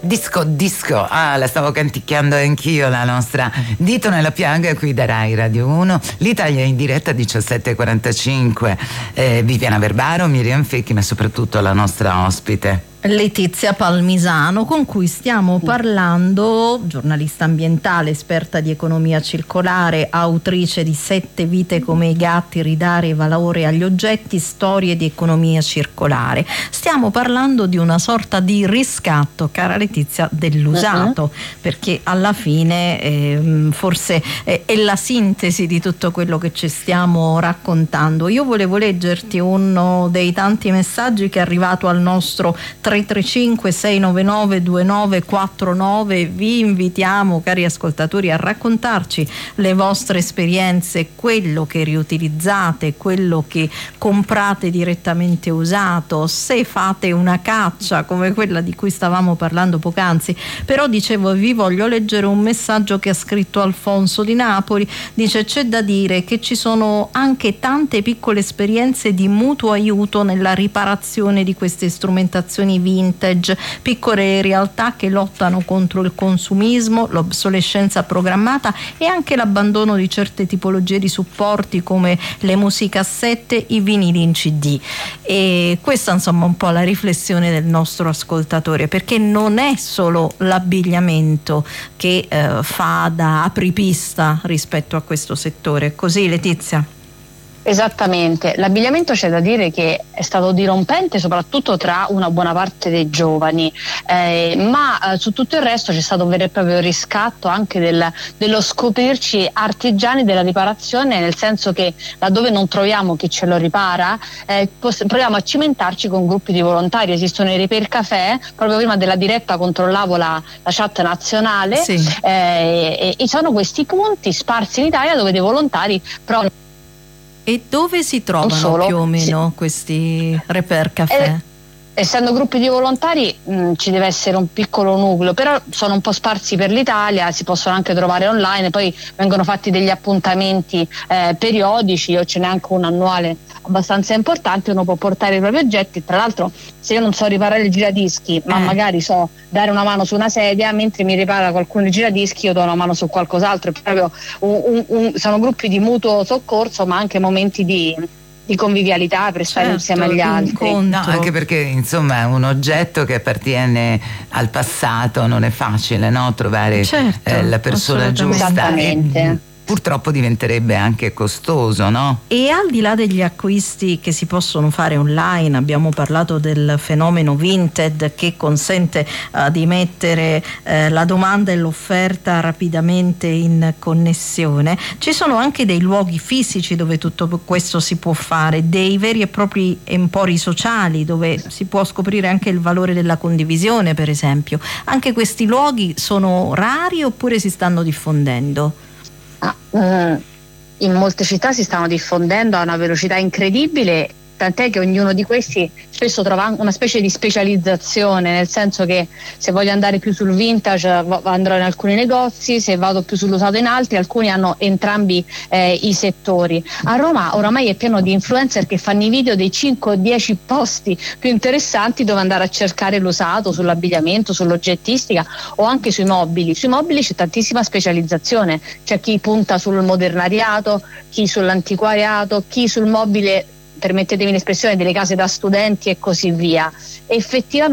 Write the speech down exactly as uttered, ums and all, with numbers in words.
Disco, disco, ah, la stavo canticchiando anch'io, la nostra Dito nella piaga qui da Rai Radio uno. L'Italia in diretta diciassette e quarantacinque. eh, Viviana Verbaro, Miriam Fecchi, ma soprattutto la nostra ospite Letizia Palmisano, con cui stiamo parlando, giornalista ambientale, esperta di economia circolare, autrice di Sette vite come i gatti, ridare valore agli oggetti, storie di economia circolare. Stiamo parlando di una sorta di riscatto, cara Letizia, dell'usato, uh-huh. perché alla fine eh, forse eh, è la sintesi di tutto quello che ci stiamo raccontando. Io volevo leggerti uno dei tanti messaggi che è arrivato al nostro tre tre cinque sei nove nove due nove quattro nove. Vi invitiamo, cari ascoltatori, a raccontarci le vostre esperienze, quello che riutilizzate, quello che comprate direttamente usato, se fate una caccia come quella di cui stavamo parlando poc'anzi. Però dicevo, vi voglio leggere un messaggio che ha scritto Alfonso di Napoli. Dice: c'è da dire che ci sono anche tante piccole esperienze di mutuo aiuto nella riparazione di queste strumentazioni vintage, piccole realtà che lottano contro il consumismo, l'obsolescenza programmata e anche l'abbandono di certe tipologie di supporti come le musicassette, i vinili in C D. E questa insomma un po' la riflessione del nostro ascoltatore, perché non è solo l'abbigliamento che eh, fa da apripista rispetto a questo settore. Così, Letizia? Esattamente, l'abbigliamento c'è da dire che è stato dirompente soprattutto tra una buona parte dei giovani, eh, ma eh, su tutto il resto c'è stato un vero e proprio riscatto anche del, dello scoprirci artigiani della riparazione, nel senso che laddove non troviamo chi ce lo ripara, eh, poss- proviamo a cimentarci con gruppi di volontari. Esistono i Repair Café, proprio prima della diretta controllavo la, la chat nazionale, sì. eh, e, e sono questi punti sparsi in Italia dove dei volontari provano. E dove si trovano solo, più o meno sì. questi Repair Café? Eh, essendo gruppi di volontari mh, ci deve essere un piccolo nucleo, però sono un po' sparsi per l'Italia, si possono anche trovare online, poi vengono fatti degli appuntamenti eh, periodici, io ce n'è anche un annuale abbastanza importante, uno può portare i propri oggetti. Tra l'altro, se io non so riparare il giradischi, ma eh. magari so dare una mano su una sedia, mentre mi ripara qualcuno il giradischi io do una mano su qualcos'altro. È proprio un, un, un, sono gruppi di mutuo soccorso, ma anche momenti di, di convivialità per stare certo, insieme agli altri. No, anche perché insomma è un oggetto che appartiene al passato, non è facile, no? Trovare certo, eh, la persona giusta. Esattamente. Purtroppo diventerebbe anche costoso, no? E al di là degli acquisti che si possono fare online, abbiamo parlato del fenomeno Vinted che consente uh, di mettere uh, la domanda e l'offerta rapidamente in connessione. Ci sono anche dei luoghi fisici dove tutto questo si può fare, dei veri e propri empori sociali dove si può scoprire anche il valore della condivisione, per esempio. Anche questi luoghi sono rari oppure si stanno diffondendo? Ah, mm, in molte città si stanno diffondendo a una velocità incredibile, tant'è che ognuno di questi spesso trova una specie di specializzazione, nel senso che se voglio andare più sul vintage andrò in alcuni negozi, se vado più sull'usato in altri. Alcuni hanno entrambi eh, i settori. A Roma oramai è pieno di influencer che fanno i video dei cinque o dieci posti più interessanti dove andare a cercare l'usato, sull'abbigliamento, sull'oggettistica o anche sui mobili. Sui mobili c'è tantissima specializzazione, c'è chi punta sul modernariato, chi sull'antiquariato, chi sul mobile, permettetemi l'espressione, delle case da studenti e così via. Effettivamente